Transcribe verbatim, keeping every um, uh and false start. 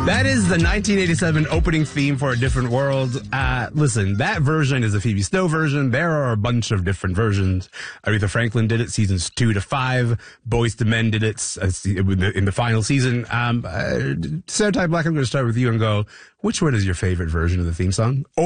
That is the nineteen eighty-seven opening theme for A Different World. Uh, listen, that version is a Phoebe Snow version. There are a bunch of different versions. Aretha Franklin did it seasons two to five. Boyz two Men did it uh, in the final season. Um, uh, Sarah Ty Black, I'm going to start with you and go, which one is your favorite version of the theme song? Or